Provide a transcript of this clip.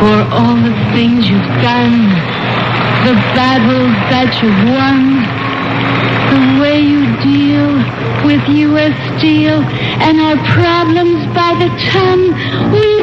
for all the things you've done, the battles that you've won, the way you deal with U.S. Steel and our problems by the ton. We